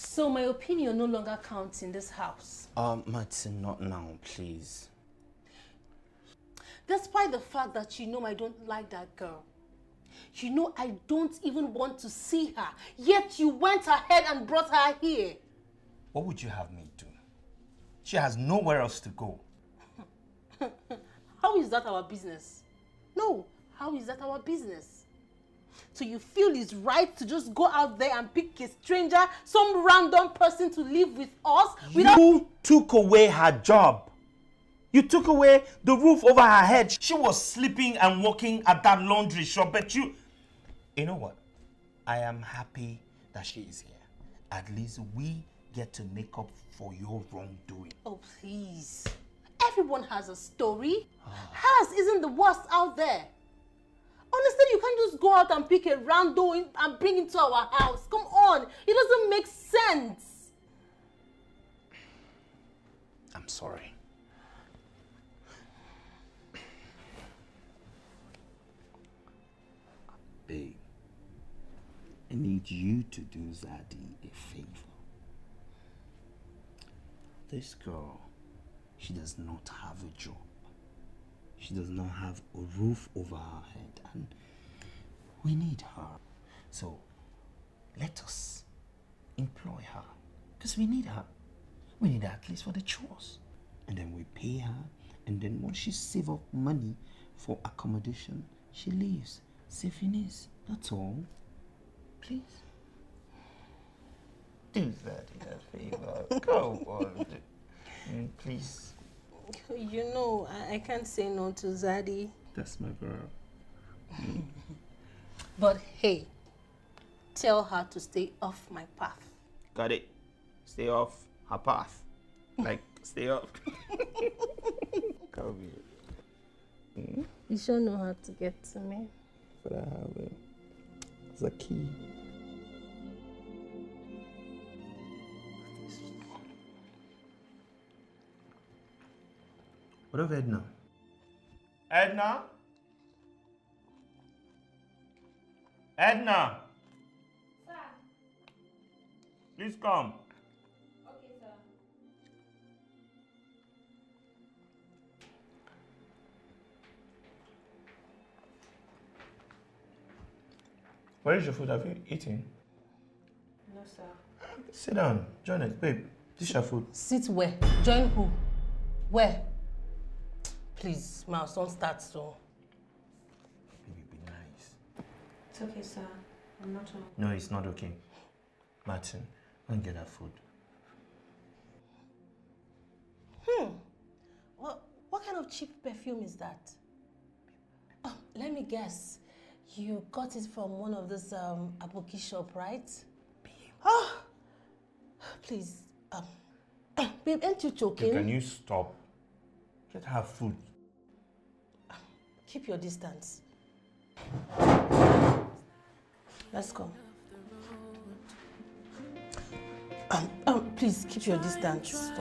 So my opinion no longer counts in this house? Martin, not now, please. Despite the fact that you know I don't like that girl, you know I don't even want to see her, yet you went ahead and brought her here. What would you have me do? She has nowhere else to go. How is that our business? No, how is that our business? So you feel it's right to just go out there and pick a stranger, some random person to live with us? You took away her job. You took away the roof over her head. She was sleeping and working at that laundry shop, but you know what? I am happy that she is here. At least we get to make up for your wrongdoing. Oh, please. Everyone has a story. Hers isn't the worst out there. Honestly, you can't just go out and pick a rando and bring it to our house. Come on. It doesn't make sense. I'm sorry. Babe, I need you to do Zadie a favor. This girl, she does not have a job. She does not have a roof over her head, and we need her. So let us employ her, because we need her. We need her at least for the chores. And then we pay her, and then once she saves up money for accommodation, she leaves. C'est fini. That's all. Please. Do that in a favor. Come on. Please. You know, I can't say no to Zadie. That's my girl. But hey, tell her to stay off my path. Got it. Stay off her path. Like, stay off. Come here. You sure know how to get to me. But I have it. It's a key. What of Edna? Edna? Edna! Sir. Please come. Okay, sir. Where is your food? Have you eaten? No, sir. Sit down. Join us. Babe, this is your food. Sit where? Join who? Where? Please, Miles, don't start so. Baby, be nice. It's okay, sir. I'm not hungry. No, it's not okay. Martin, go and get that food. What kind of cheap perfume is that? Oh, let me guess. You got it from one of those aboki shop, right? Oh, please, babe, aren't you joking? Can you stop? Let her have food. Keep your distance. Let's go. Please keep your distance.